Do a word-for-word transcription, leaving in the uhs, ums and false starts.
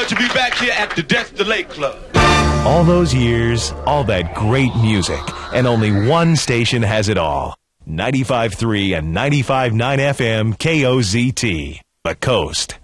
good to be back here at the Desta Lake Club. All those years, all that great music, and only one station has it all. ninety-five point three and ninety-five point nine F M K O Z T, The Coast.